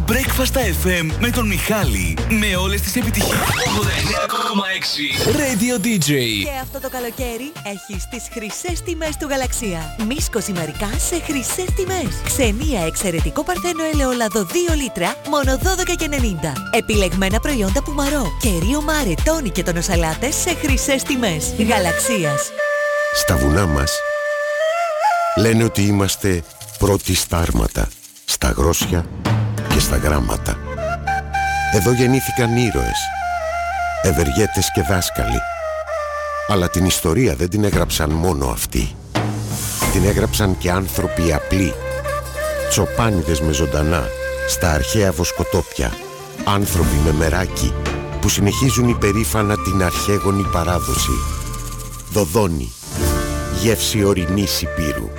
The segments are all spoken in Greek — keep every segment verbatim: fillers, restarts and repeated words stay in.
Breakfast εφ εμ με τον Μιχάλη. Με όλες τις επιτυχίες. ογδόντα εννέα κόμμα έξι Radio ντι τζέι. Και αυτό το καλοκαίρι έχεις τις χρυσές τιμές του Γαλαξία. Μίσκο ημερικά σε χρυσές τιμές. Ξενία εξαιρετικό παρθένο ελαιόλαδο δύο λίτρα, μόνο δώδεκα και ενενήντα. Επιλεγμένα προϊόντα Πουμαρό και Ρίο Μάρε, τόνι και τονοσαλάτες σε χρυσές τιμές. Γαλαξίας. Στα βουνά μας λένε ότι είμαστε πρώτοι στα άρματα, στα γρόσια και στα γράμματα. Εδώ γεννήθηκαν ήρωες, ευεργέτες και δάσκαλοι. Αλλά την ιστορία δεν την έγραψαν μόνο αυτοί. Την έγραψαν και άνθρωποι απλοί, τσοπάνιδες με ζωντανά, στα αρχαία βοσκοτόπια, άνθρωποι με μεράκι που συνεχίζουν υπερήφανα την αρχαίγονη παράδοση. Δοδόνη, γεύση ορεινής υπήρου.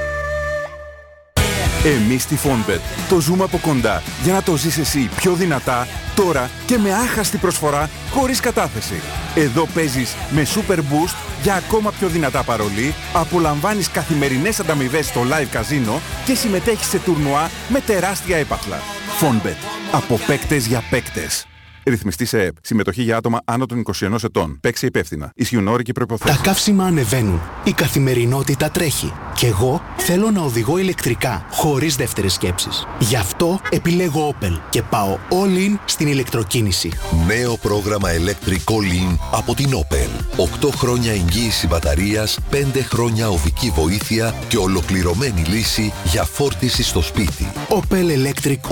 Εμείς στη Fonbet το ζούμε από κοντά για να το ζεις εσύ πιο δυνατά, τώρα και με άχαστη προσφορά χωρίς κατάθεση. Εδώ παίζεις με Super Boost για ακόμα πιο δυνατά παρολί, απολαμβάνεις καθημερινές ανταμοιβές στο live καζίνο και συμμετέχεις σε τουρνουά με τεράστια έπαθλα. Fonbet. Από παίκτες για παίκτες. Ρυθμιστή σε ΕΕΠ. Συμμετοχή για άτομα άνω των είκοσι ενός ετών. Παίξε υπεύθυνα. Ισχύουν όροι και προϋποθέσεις. Τα καύσιμα ανεβαίνουν. Η καθημερινότητα τρέχει. Κι εγώ θέλω να οδηγώ ηλεκτρικά, χωρίς δεύτερες σκέψεις. Γι' αυτό επιλέγω Opel και πάω all in στην ηλεκτροκίνηση. Νέο πρόγραμμα Electric All In από την Opel. οκτώ χρόνια εγγύηση μπαταρίας, πέντε χρόνια οδική βοήθεια και ολοκληρωμένη λύση για φόρτιση στο σπίτι. Opel Electric